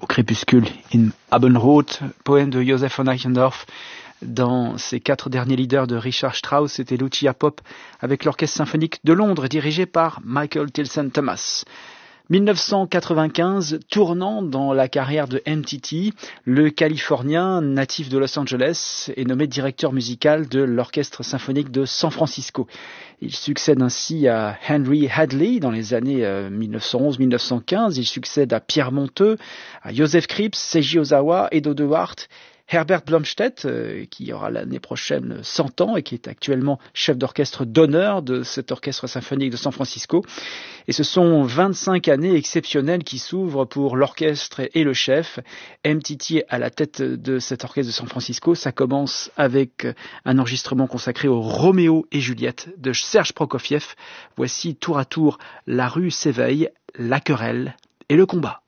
Au crépuscule, in Abendrot, poème de Joseph von Eichendorff. Dans ses 4 derniers leaders de Richard Strauss, c'était Lucia Pop avec l'Orchestre symphonique de Londres dirigé par Michael Tilson Thomas. 1995, tournant dans la carrière de MTT, le Californien natif de Los Angeles est nommé directeur musical de l'Orchestre symphonique de San Francisco. Il succède ainsi à Henry Hadley dans les années 1911-1915. Il succède à Pierre Monteux, à Joseph Krips, Seiji Ozawa, Edo de Wart, Herbert Blomstedt, qui aura l'année prochaine 100 ans et qui est actuellement chef d'orchestre d'honneur de cet orchestre symphonique de San Francisco. Et ce sont 25 années exceptionnelles qui s'ouvrent pour l'orchestre et le chef. MTT à la tête de cet orchestre de San Francisco. Ça commence avec un enregistrement consacré au Roméo et Juliette de Serge Prokofiev. Voici tour à tour La rue s'éveille, la querelle et le combat.